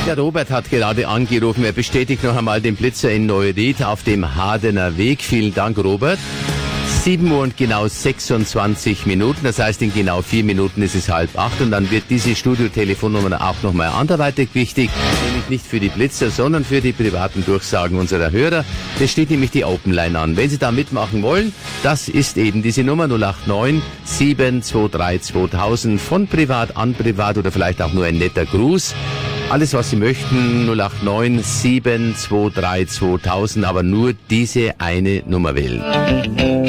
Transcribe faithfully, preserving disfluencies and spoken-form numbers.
Der Robert hat gerade angerufen. Er bestätigt noch einmal den Blitzer in Neuried auf dem Hadener Weg. Vielen Dank, Robert. sieben Uhr und genau sechsundzwanzig Minuten. Das heißt, in genau vier Minuten ist es halb acht. Und dann wird diese Studiotelefonnummer auch noch mal anderweitig wichtig. Nämlich nicht für die Blitzer, sondern für die privaten Durchsagen unserer Hörer. Es steht nämlich die Open Line an. Wenn Sie da mitmachen wollen, das ist eben diese Nummer null acht neun sieben zwei drei zweitausend von privat an privat oder vielleicht auch nur ein netter Gruß. Alles, was Sie möchten, null acht neun sieben zwei drei zweitausend, aber nur diese eine Nummer wählen.